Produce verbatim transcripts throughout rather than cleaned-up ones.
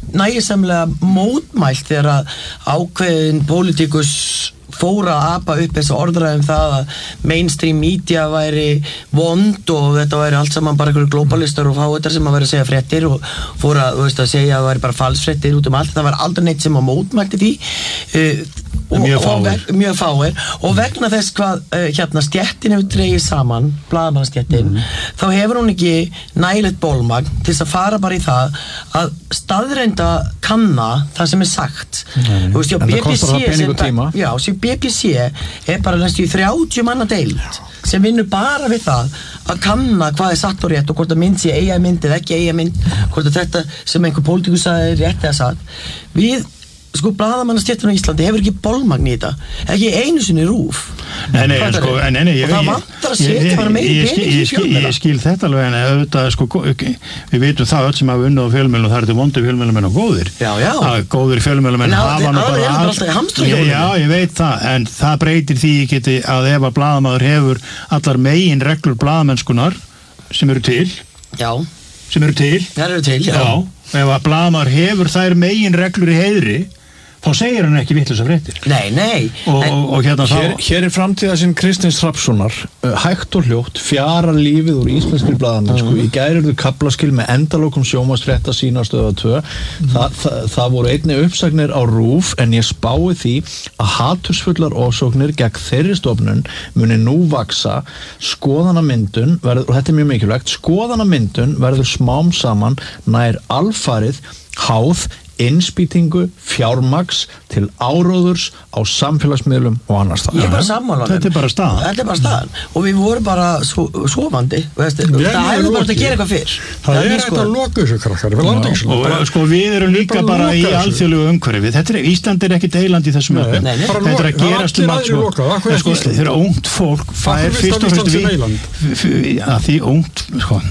nægisamlega mótmælt þegar að ákveðin pólitíkus fóra að apa upp þessa orðræðum það að mainstream media væri vond og þetta væri allt saman bara einhverju globalistar og fáetar sem að vera að segja fréttir og fóra þú veist, að segja að það væri bara falsfréttir út um allt, það var aldrei neitt sem að mótmælti því uh, og, mjög og fáir. veg, mjög fáir og vegna þess hvað uh, hérna stéttin hefur dregið saman blaðamannastéttin, mm. þá hefur hún ekki nægilegt bólmagn til þess að fara bara í það að staðreinda kanna það sem er sagt mm. þú veist, já, en B það B kostar það C pening og tíma já, sem B B C er bara næstu í þrjátíu manna deild sem vinnur bara við það að kanna hvað er satt og rétt og hvort að mynd sé eiga mynd eða ekki eiga mynd hvort að þetta sem einhver pólitíkus sagði er rétt eða satt við sko blaðamannastéttin á Íslandi hefur ekki bolmagn í þetta ekki einu sinni rúf nei, nei, sko, en, nei, nei, ég, og það ég, vantar að setja bara meiri ég, pening ég, í ég, fjölmiðla ég skil þetta alveg en auðvitað sko, við vitum það öll sem hafa unnið á fjölmiðlum og það eru til vondu fjölmiðlumenn og góðir já, já. að góðir fjölmiðlumenn hafa nú bara allt já, ég veit það en það breytir því geti að ef að blaðamaður hefur allar megin reglur blaðamennskunar sem eru til já. sem eru til, eru til já. Já, ef að blaðamaður hefur þær megin reglur í heiðri þá segir hann ekki vitlausa fréttir. Nei, nei. Og, og, og hérna hér, þá... Hér er framtíðasinn Kristins Hrafnssonar, uh, hægt og hljótt, fjara lífið úr íslenskri blaðamenn, mm. sko, í gær eru kaplaskil með endalokum sjónvarpsfrétta sína stöða tvö. Mm. Þa, það, það voru einnig uppsagnir á RÚV, en ég spái því að hatursfullar ofsóknir gegn þeirri stofnun muni nú vaksa, skoðanamyndun, verður, og þetta er mjög mikilvægt, skoðanamyndun verður smám saman nær alfarið háð innspýtingu fjármagns til áróðurs á samfélagsmiðlum og annars það. Ég er bara sammála. Þetta er bara staðan. Þetta er bara staðan. Og við vorum bara svo, sofandi. Veist, það hefur bara að gera eitthvað fyrr. Það er eitthvað að loka þessu krakkar. Við landum þessu. Og sko við erum líka bara í alþjóðlegu umhverfi. Þetta er, Ísland er ekki deilandi í þessum öfum. Þetta er að gerast um allt sko. Þegar ungt fólk fær fyrst og fremst að því ungt sko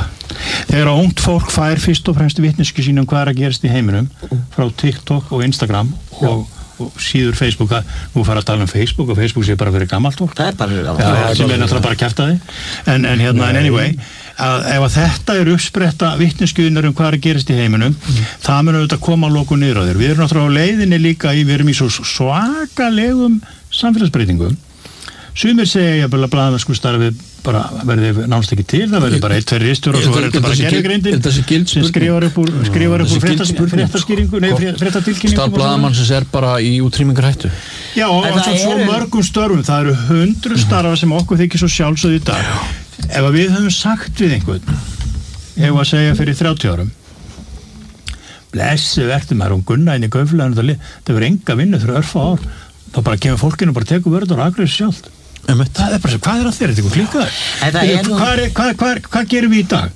Þegar ungt fólk fær fyrst og fremst vitneskju sín um hvað er að gerast í heiminum frá TikTok og Instagram og, og síður Facebook, nú fara að tala um Facebook og Facebook sé bara fyrir gammalt fólk það er bara fyrir gammalt fólk sem er náttúrulega bara að kjafta þig en, en hérna, en anyway að ef að þetta er uppspretta vitneskjuðunar um hvað er að gerast í heiminum mm. það mun auðvitað koma að loku niður á þér við erum náttúrulega á leiðinni líka í, við erum í svo svakalegum samfélagsbreytingum sumir segja að blaðamennsku starfi bara verði nánast ekki til, það verði bara eitt, tveir ristur og svo verður þetta bara gerðigreindin sem skrifar upp úr skrifar upp úr fréttaskýringu, nei, fréttatilkynningu Stað blaðamannsins er bara í útrýmingarhættu Já, og svo mörgum störfum það eru hundru starfa sem okkur þykir svo sjálfsögð í dag ef að við höfum sagt við einhvern ef að segja fyrir þrjátíu árum blessu verður maður um gunna inn í kaupfélaginu það verður enga vinnu fyrir örfa ár þá bara kemur fólkinu bara tekur vörður og agriðs sjálft það er bara svo, hvað er að þér, þetta er klíkaður hvað, hvað, hvað, hvað gerum við í dag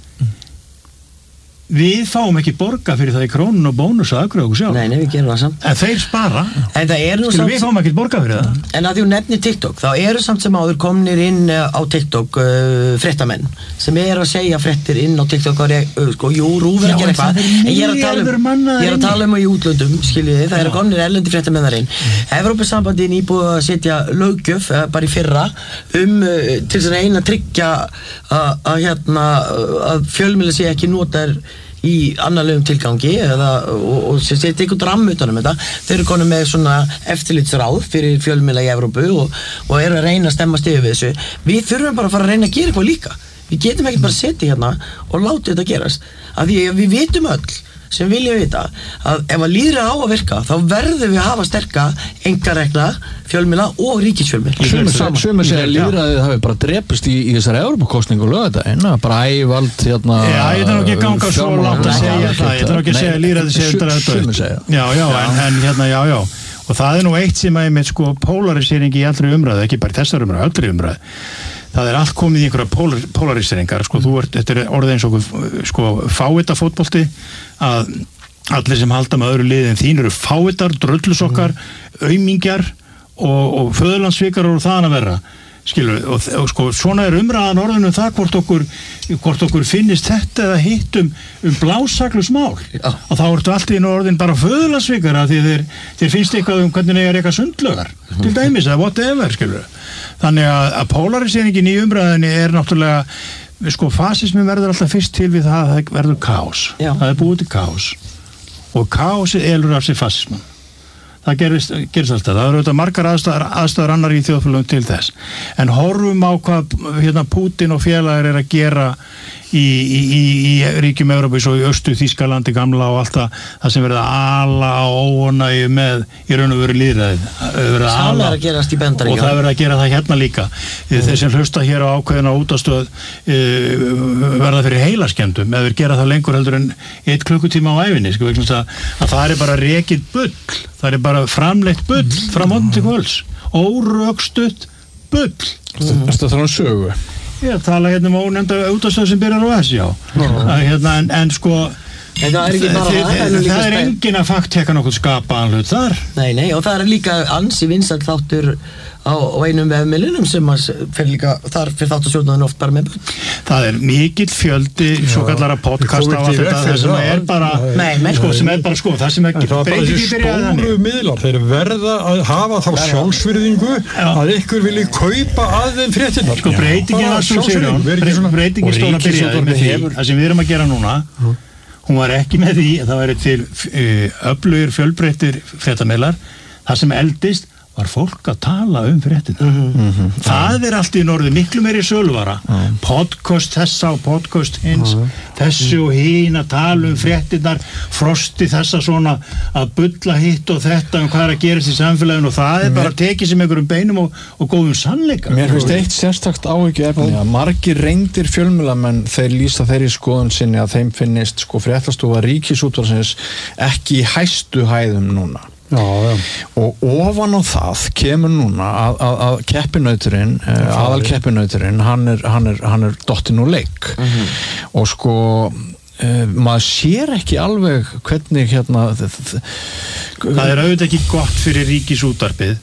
við fáum ekki borga fyrir það í krónun og bónus að aðgráða okkur sjálf nei, nei, við gerum það samt en þeir spara en það eru Skilur, samt við fáum ekki borga fyrir það en að því hún nefnir TikTok þá eru samt sem áður komnir inn á TikTok uh, fréttamenn sem er að segja fréttir inn á TikTok og uh, sko, jú, rúfur að gera eitthvað en ég er að tala um, ég er að tala um í útlöndum skiljiði, það eru komnir erlendi fréttamenn þar inn Evrópusambandin íbúið að setja löggjöf uh, bara í fyrra um uh, til þess að reyna að tryggja að hérna að fjölmiðlar sé ekki notar í annarlegum tilgangi eða, og, og setja einhvern ramm utanum þetta þeir eru konum með svona eftirlitsráð fyrir fjölmiðla í Evrópu og, og eru að reyna að stemmast yfir við þessu við þurfum bara að fara að reyna að gera eitthvað líka við getum ekki bara að setja hérna og láta þetta gerast af því að við vitum öll sem vilja vita að ef að líðra á að virka þá verðum við að hafa sterka engaregla, fjölmiðla og ríkisfjölmiðla Sumir segja að líðræðið hafi bara drepist í, í þessari Evrópukosningu lögðardaginn bara ævald hérna Já, ég þarf ekki að ganga svo langt að segja það ég þarf ekki að segja að líðræðið sé undir að Sumir segja Já, já, en, en hérna, já, já og það er nú eitt sem að með sko polarisering í allri umræðu, ekki bara þessar umræðu, allri umræðu það er allt komið í einhverja polar, polariseringar sko, þú ert, þetta er orðið eins og sko fáita fótbolti að allir sem halda með öðru liði en þín eru fáitar, dröllusokkar mm. aumingjar og, og föðurlandsvikar og það að vera skilur, og, og sko svona er umræðan orðinu það hvort okkur, hvort okkur finnist þetta eða hitt um, um blásaklus mál Já. og þá ertu allt í einu orðin bara föðurlandsvikar að því þeir, þeir finnst eitthvað um hvernig þeir eitthvað sundlögar mm. til dæmis eða whatever skilur þannig að, að polariseringen í umræðinni er náttúrulega sko fasismi verður alltaf fyrst til við það að það verður kaos Já. það er búið til kaos og kaosið elur af sér fasismann. Það gerist, gerist alltaf. Það eru auðvitað margar aðstæður, aðstæður annar í þjóðfélagum til þess. En horfum á hvað hérna, Pútín og félagar er að gera í, í, í, í ríkjum Evrópu og í Östu Þýskalandi gamla og allt það, það sem verið að ala á óánægju með í raun og veru lýðræðið. Það er að gerast í Bandaríkjunum. Og það verið að gera það hérna líka. Mm. Þeir sem hlusta hér á ákveðina útastöð uh, verða fyrir heilaskemmdum eða gera það lengur heldur en eitt klukkutíma á ævinni. Sko, að, að það er bara rekið bull. Það er bara framleitt bull frá morgun til kvölds. Órökstutt bull. Mm. Þetta þarf að sögu. Ég tala hérna um ónefnda útastöð sem byrjar á S, já. Mm. Hérna, en, en sko En það er ekki bara það, það, það, það er enginn að faktekka nokkuð skapaðan hlut þar. Nei, nei, og það er líka ansi vinsæll þáttur á, á einum vefmiðlunum sem að fer líka, þar fyrir þáttasjóðnaðin oft bara með bull. Það er mikill fjöldi svo kallara podcast á allt þetta, það sem er bara, nei, nei, sko, sem er bara, sko, það sem er breytingi byrjaði þannig. Stóru miðlar, þeir verða að hafa þá sjálfsvirðingu að ykkur vilji kaupa að þeim fréttinnar. Sko, breytingin var svo Sigurjón, breytingin stóra byrjaði með því, það sem við erum að gera núna, hún var ekki með því að það væri til uh, öflugir fjölbreyttir fréttamiðlar. Það sem eldist var fólk að tala um fréttina. Mm-hmm. Það er allt í norðu miklu meiri sölvara. Mm. Podcast þessa og podcast hins, mm. þessu og hín að tala um fréttinnar, frosti þessa svona að bulla hitt og þetta um hvað er að gerast í samfélaginu og það er bara að tekið sem einhverjum beinum og, og góðum sannleika. Mér finnst eitt sérstakt áhyggjuefni að margir reyndir fjölmiðlamenn þeir lýsa þeirri skoðun sinni að þeim finnist sko fréttastofa Ríkisútvarpsins ekki í hæstu hæðum núna. Já, já. Og ofan á það kemur núna að, að, að keppinauturinn, aðal keppinauturinn hann er, hann er, hann er dottinn úr leik. Mm-hmm. Og sko uh, maður sér ekki alveg hvernig hérna það er auðvitað ekki gott fyrir Ríkisútvarpið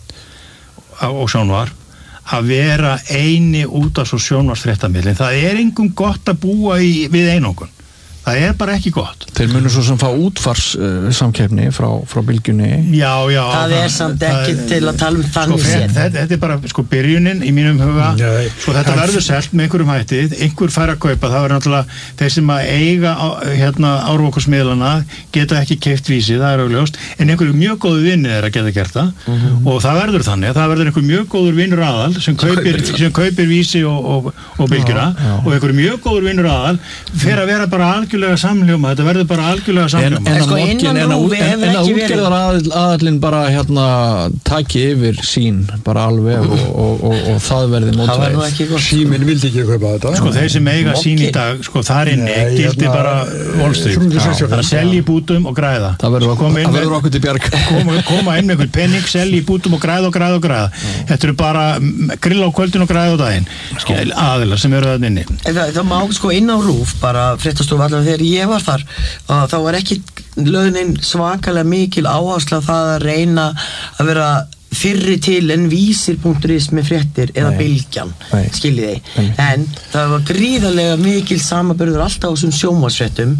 og sjónvar að vera eini útvarps- og sjónvarsfréttamiðlinn. Það er engum gott að búa í, við einokun. Það er bara ekki gott. Þeir munu svo sem fá útfars uh, samkeppni frá, frá bylgjunni. Já, já. Það er samt ekki til að tala um þannig sko, sér. Þetta, þetta er bara sko byrjunin í mínum huga. Nei. Sko þetta verður selt með einhverjum hætti, einhver fær að kaupa, það verður náttúrulega þeir sem að eiga á, hérna árvokasmiðlana geta ekki keypt vísi, það er augljóst, en einhverju mjög góðu vinnir er að geta gert það. Mm-hmm. Og það verður þannig, það verður einhver mjög góður vinnur aðal sem kaupir, sem kaupir vísi og, og, og bylgjuna já, já. Og einhver mjög góður vinnur aðal fer að vera bara algjörlega samljóma, þetta verður bara algjörlega samljóma. En, en, sko, en, en, en, en að útgerðar aðallinn bara hérna taki yfir sín bara alveg og, og, og, og það verði mótvæð. Síminn vildi ekki kaupa þetta. Sko þeir sem eiga sín í dag, sko þar inni gildi bara volstríkt. Það er að selja í bútum og græða. Það verður okkur til bjarg. Koma, koma inn með einhvern penning, selja í bútum og græða og græða og græða. Þetta eru bara grill á kvöldin og græða á daginn. Aðilar sem eru þarna inni. Það, það má sko inn á RÚV bara fréttastofa allavega þegar ég var þar og þá var ekki lögnin svakalega mikil áhersla á það að reyna að vera fyrri til en vísir punktur is með fréttir eða bylgjan, skiljið þið. En það var gríðarlega mikil samaburður alltaf á þessum sjónvarpsfréttum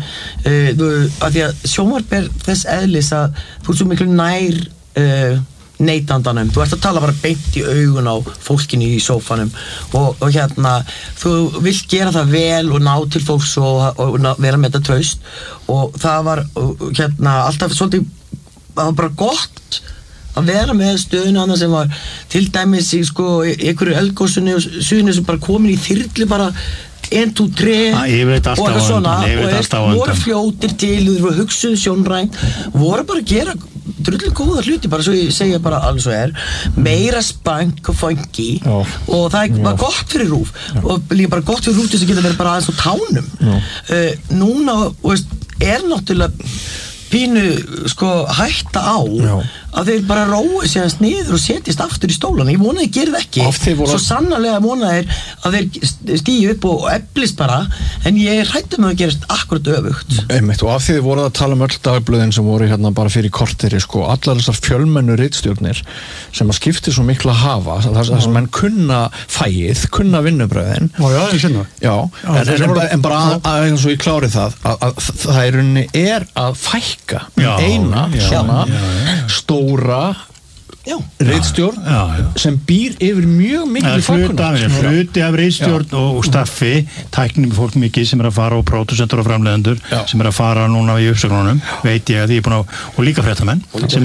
uh, af því að sjónvarp er þess eðlis að þú ert svo miklu nær uh, neytandanum, þú ert að tala bara beint í augun á fólkinu í sófanum og, og hérna, þú vilt gera það vel og ná til fólks og, og ná, vera með þetta traust og það var hérna alltaf svolítið, það var bara gott að vera með stöðuna annað sem var til dæmis í sko einhverju eldgosinu og suðinu sem bara komin í þyrlu bara ein, two, three og eitthvað svona og voru fljótir til, þú voru hugsuð sjónrænt, voru bara að gera drullu góða hluti, bara svo ég segja bara alls og er, meira spank og funky oh. og það var gott fyrir RÚV oh. og líka bara gott fyrir RÚV til þess að geta verið bara aðeins á tánum oh. uh, núna, veist, er náttúrulega pínu, sko, hætta á Já. Að þeir bara rói séðast niður og setjast aftur í stólana. Ég vona þeir gerði ekki. Voru... Svo sannarlega vona þeir að þeir stíu upp og eflist bara, en ég hrætti með að gerast akkurat öfugt. Einmitt, og af því þið voruð að tala um öll dagblöðin sem voru hérna bara fyrir korteri, sko, allar þessar fjölmennu ritstjórnir sem að skipti svo miklu að hafa, þess að menn kunna fæið, kunna vinnubröðin. Já, já, ég sinna. Já, já en, en, en, en bara að, að, eins og ég klári það, að, að, að það er, er að fækka já, eina já, svona já, já. Stóra ritstjórn sem býr yfir mjög mikil fagkunnáttu. Hluti af ritstjórn og staffi, tæknum fólk mikið sem er að fara og pródusentur og framleiðendur sem er að fara núna í uppsögnunum, veit ég að því ég er búin að, og líka fréttamenn sem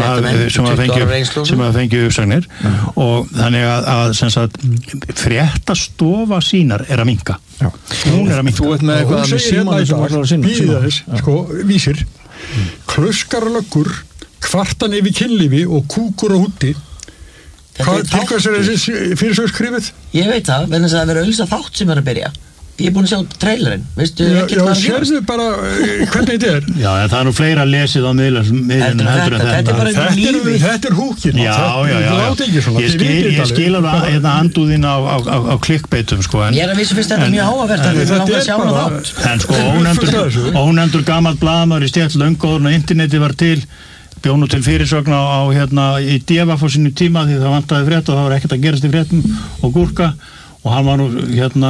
að fengja uppsögnir og þannig að, að sem sagt, fréttastofa sínar er að minnka. Hún er að minnka. Þú veit með eitthvað með símanum sem allar að sinna. Býða þess, sko, vísir, klauskaralöggur, kvartan yfir kynlífi og kúkur á húti. Hvað, til hvers er þessi fyrirsögur skrifið? Ég veit það, en þess að það verður auðvitað þátt sem er að byrja. Ég er búin að sjá trailerinn, veistu já, ekki já, hvað sérðu bara hvernig þetta er. Já, en það er nú fleira að lesið á miðlum heldur en þetta. Þetta er bara þetta er, þetta er húkin. Já, já, já. já. Ég skil, ég skil alveg hérna andúðin á, á, á, á klikkbeitum, sko. En, ég er að vissu fyrst þetta mjög áhugavert að við langar að sjá hana þátt. En sko, ónefndur, ónefndur gamall blaðamaður í stétt löngóður og interneti var til, bjónu til fyrirsögn á, á hérna í D V F á sínu tíma því það vantaði frétt og það var ekkert að gerast í fréttum og gúrka og hann var nú hérna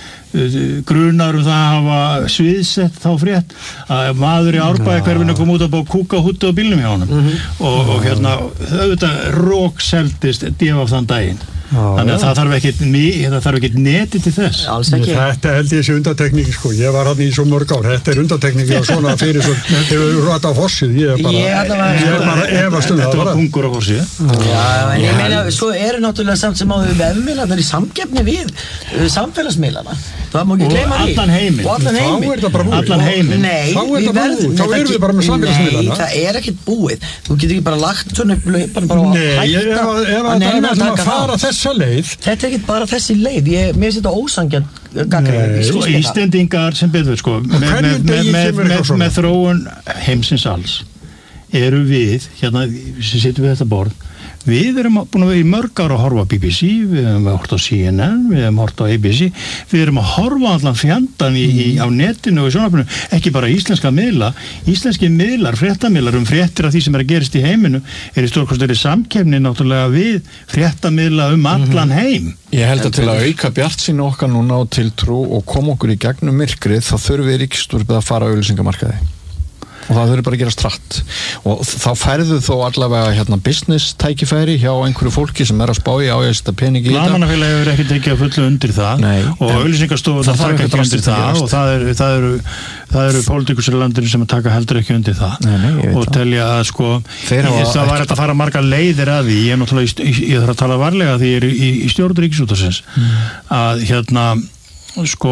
grunar um það að hafa sviðsett þá frétt að maður í Árbæði hverfinu kom út að bá kúka og húti á bílnum hjá honum mm -hmm. og, og hérna auðvitað rókseldist D V F þann daginn. Þannig að það þarf ekkert það þarf ekkert neti til þess. Þetta held ég þessi undantekning, sko. Ég var hann í svo mörg ár. Þetta er undantekning og svona fyrir svo hefur rata á fossið. Ég er bara ég er bara efast um það. Þetta var pungur á fossið. Já, en ég meina, svo eru náttúrulega samt sem áður vefmiðlarnir í samkeppni við samfélagsmiðlana. Það má ekki gleyma því. Allan heiminn. Og allan heiminn. Þá er þetta bara búið. Allan heiminn. Nei, þá er þetta bara búið. Þá erum við bara með samfélagsmiðlana. Nei, það er ekkert búið. Þú getur ekki bara lagt svona upp löpan bara að hætta að hætta fara þessa leið. Þetta er ekki bara þessi leið. Ég mér finnst þetta ósanngjarnt gagnrýni. Sko Íslendingar sem betur sko með þróun heimsins alls eru við hérna sem sitjum við þetta borð. Við erum búin að vera í mörg ára að horfa á B B C, við erum að horfa á C N N, við erum að horfa á A B C, við erum að horfa allan fjandan í, í, á netinu og í sjónvarpinu, ekki bara íslenska miðla, íslenski miðlar, fréttamiðlar um fréttir af því sem er að gerist í heiminu, er í stórkostari samkeppni náttúrulega við fréttamiðla um allan heim. Ég held að til að auka bjartsýni okkar núna á tiltrú og koma okkur í gegnum myrkrið, þá þurfum við ríkisútvarpið að fara á auglýsingamarkaði. Og það þurfi bara að gera stratt og þá færðu þó allavega hérna business tækifæri hjá einhverju fólki sem er að spá í á að setja pening í þetta. Blaðamannafélagið hefur ekki tekið að fullu undir það. Nei, og auglýsingarstofur það taka ekki undir það og það eru það eru, það eru pólitíkusir í landinu sem taka heldur ekki undir það. Nei, nei, og telja að sko það var þetta að fara margar leiðir að því ég er náttúrulega ég, ég þarf að tala varlega því ég er í, í stjórn Ríkisútvarpsins mm. að hérna sko,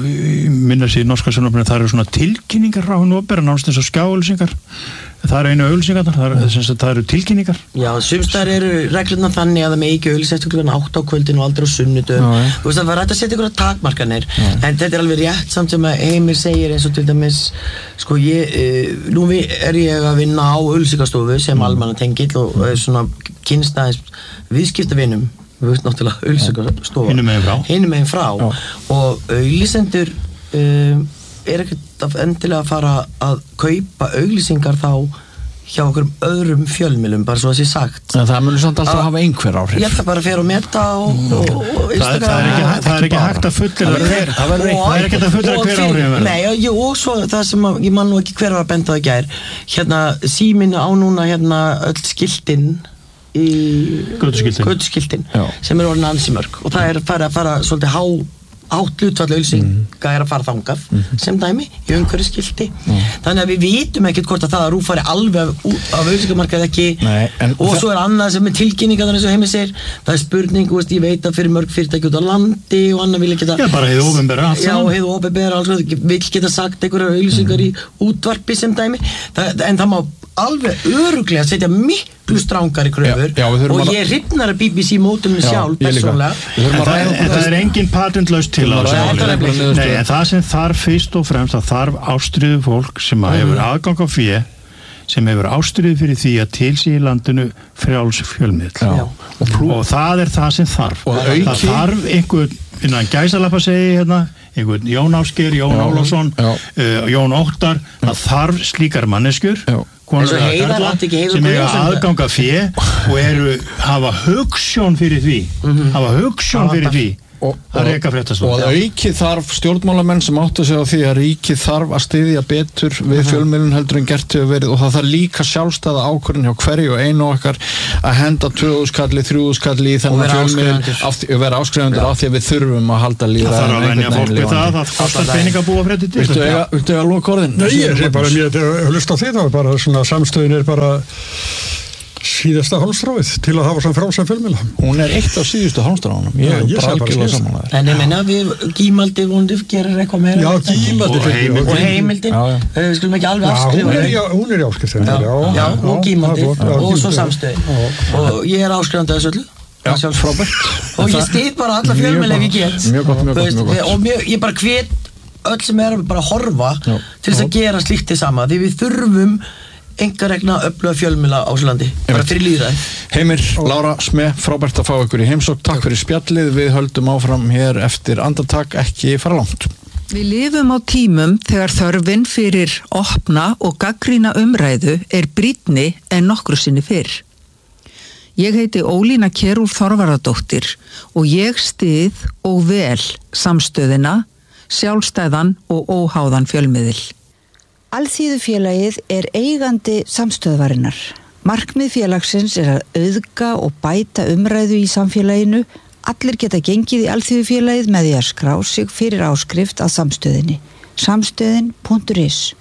minna sér í norska sjónvarpinu það eru svona tilkynningar frá hún opera nánast eins og skjáauglýsingar það eru einu auglýsingarnar, það, er, það eru tilkynningar. Já, sumstar eru reglurnar þannig að það með ekki auglýsa eftir klukkan átta á kvöldinu og aldrei á sunnudum þú veist það var rætt að setja ykkur að takmarkanir Já. En þetta er alveg rétt samt sem að Heimir segir eins og til dæmis sko ég, e, nú er ég að vinna á auglýsingastofu sem mm. almannatengill og e, svona kynstaðis viðskiptavinum við veist náttúrulega auglýsingastofa hinum megin frá, hinum megin frá. og auglýsendur um, er ekkert endilega að fara að kaupa auglýsingar þá hjá okkur öðrum fjölmiðlum bara svo að sé sagt en það munir samt alltaf að hafa einhver áhrif ég ætla bara að fyrir að meta og, og, og það, það, er ekki, það er ekki hægt að fullera hver það er ekki hægt að fullera hver áhrif nei og, og svo það sem að, ég man nú ekki hver var að benda það í gær hérna síminn á núna hérna öll skiltinn í götuskiltin sem er orðin ansi mörg og það er að fara, fara svolítið há átt hlutfall auglýsinga er að fara þangað mm. sem dæmi í umhverju skilti mm. þannig að við vitum ekkert hvort að það að RÚV fari alveg af, af auglýsingamarkað ekki Nei, og svo er annað sem er tilkynningar eins og Heimir segir það er spurning, veist, ég veit að fyrir mörg fyrirtæki út á landi og annað vil geta já bara heiðu opinbera já heiðu opinbera vil geta sagt einhverjar auglýsingar mm. í útvarpi sem dæmi það, en það má alveg öruglega setja miklu strangari kröfur já, já, og ég hrifnar að B B C mótunum sjálf persónlega það, það er engin patentlaust til á Nei, en það sem þarf fyrst og fremst það þarf ástriðu fólk sem mm. hefur aðgang á fé sem hefur ástriðu fyrir því að til sig í landinu frjáls fjölmiðl og, og það er það sem þarf og það auki... þarf einhvern innan gæsalappa segi hérna einhvern Jón Ásgeir, Jón já, Ólafsson uh, Jón Óttar það þarf slíkar manneskjur konur sem eiga aðganga fé og eru hafa hugsjón fyrir því mm-hmm. hafa hugsjón fyrir því og, það er eitthvað fréttast og að ríkið þarf stjórnmálamenn sem áttu sig á því að ríkið þarf að styðja betur við fjölmiðlun heldur en gert hefur verið og það þarf líka sjálfstæða ákvörðun hjá hverju og einu okkar að henda tvöðuskalli, þrjúðuskalli í þennan fjölmiðl og vera áskrifundur á því að við þurfum að halda líða það þarf að venja fólk við það það kostar pening að búa fréttir til Viltu eiga loka orðin? Nei, ég er bara mér að hlusta á því þá bara svona samstöðin er bara síðasta hálmstráið til að hafa svona frálsam fjölmiðla. Hún er eitt af síðustu hálmstráðunum. Ég er bara algjörlega samanlega. En ég menna við Gímaldi vonandi gerir eitthvað meira. Já, Gímaldi og heimildin. Og heimildin. Við skulum ekki alveg afskrifa. Já, hún er í áskrift. Já, og Gímaldi og svo samstöðin. Og ég er áskrifandi þessu öllu. Já, frábært. Og ég stið bara alla fjölmiðla ef ég get. Mjög gott, mjög gott, mjög gott. Og ég bara hvet öll sem er bara að horfa til þess að gera slíkt til sama. Því við þurfum einkarekna öfluga fjölmiðla á Íslandi bara fyrir lýðræði. Heimir, Lára, Sme, frábært að fá ykkur í heimsókn. Takk fyrir spjallið, við höldum áfram hér eftir andartak, ekki fara langt. Við lifum á tímum þegar þörfin fyrir opna og gagnrýna umræðu er brýnni en nokkru sinni fyrr. Ég heiti Ólína Kjerúl Þorvarðardóttir og ég styð og vel samstöðina, sjálfstæðan og óháðan fjölmiðil. Alþýðufélagið er eigandi samstöðvarinnar. Markmið félagsins er að auðga og bæta umræðu í samfélaginu. Allir geta gengið í Alþýðufélagið með því að skrá sig fyrir áskrift að samstöðinni. samstöðin punktur is